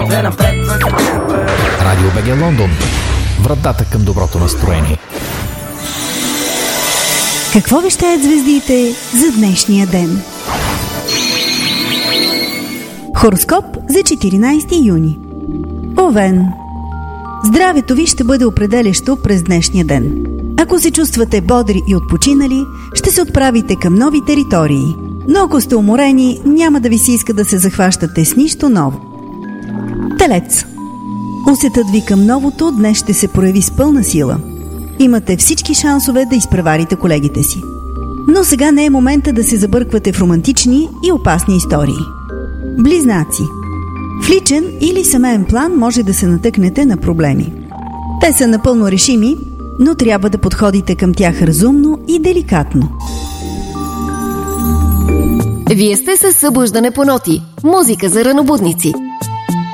Две напред, Радио БГ Лондон. Вратата към доброто настроение. Какво вещаят звездите за днешния ден? Хороскоп за 14 юни. Овен. Здравето ви ще бъде определящо през днешния ден. Ако се чувствате бодри и отпочинали, ще се отправите към нови територии. Но ако сте уморени, няма да ви се иска да се захващате с нищо ново. Телец. Усетът ви към новото днес ще се прояви с пълна сила. Имате всички шансове да изпреварите колегите си. Но сега не е момента да се забърквате в романтични и опасни истории. Близнаци. В личен или семейен план може да се натъкнете на проблеми. Те са напълно решими, но трябва да подходите към тях разумно и деликатно. Вие сте със събуждане по ноти. Музика за ранобудници.